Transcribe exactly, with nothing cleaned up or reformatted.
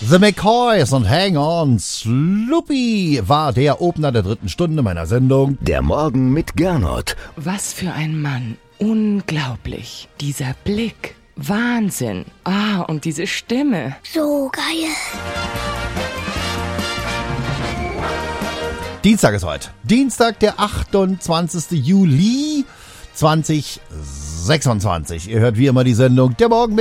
The McCoys und Hang On Sloopy war der Opener der dritten Stunde meiner Sendung. Der Morgen mit Gernot. Was für ein Mann. Unglaublich. Dieser Blick. Wahnsinn. Ah, und diese Stimme. So geil. Dienstag ist heute. Dienstag, der achtundzwanzigster Juli zweitausendsechsundzwanzig. Ihr hört wie immer die Sendung Der Morgen mit